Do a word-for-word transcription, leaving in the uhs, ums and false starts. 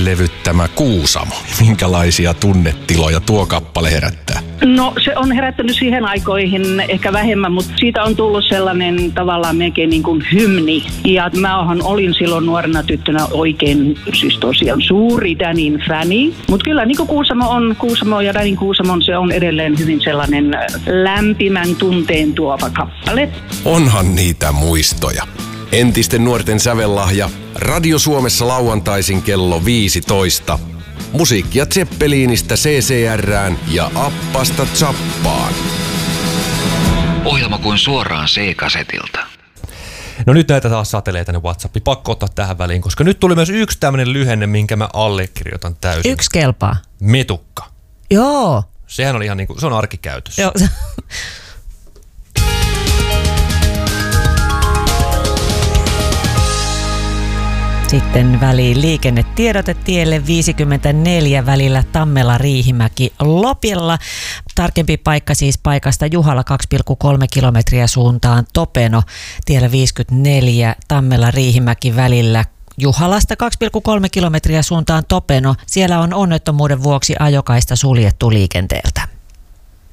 Bluesin levyttämä Kuusamo. Minkälaisia tunnetiloja tuo kappale herättää? No se on herättänyt siihen aikoihin ehkä vähemmän, mutta siitä on tullut sellainen tavallaan melkein niin kuin hymni. Ja mähän olin silloin nuorena tyttönä oikein, siis tosiaan suuri Danin fäni. Mutta kyllä niin kuin Kuusamo on, Kuusamo ja Danin Kuusamon se on edelleen hyvin sellainen lämpimän tunteen tuova kappale. Onhan niitä muistoja. Entisten nuorten sävellahja. Radio Suomessa lauantaisin kello viisitoista. Musiikkia Zeppelinistä C C R:ään ja Appasta Zappaan. Ohjelma kuin suoraan C-kasetilta. No nyt näitä taas satelee tänne WhatsAppiin. Pakko ottaa tähän väliin, koska nyt tuli myös yksi tämmöinen lyhenne, minkä mä allekirjoitan täysin. Yksi kelpaa. Metukka. Joo. Sehän oli ihan niinku, se on arkikäytössä. Joo. Sitten väliin liikennetiedote tielle viisikymmentäneljä välillä Tammela-Riihimäki Lopilla. Tarkempi paikka siis paikasta Juhalla kaksi pilkku kolme kilometriä suuntaan Topeno. Tiellä viisikymmentäneljä Tammela-Riihimäki välillä Juhalasta kaksi pilkku kolme kilometriä suuntaan Topeno. Siellä on onnettomuuden vuoksi ajokaista suljettu liikenteeltä.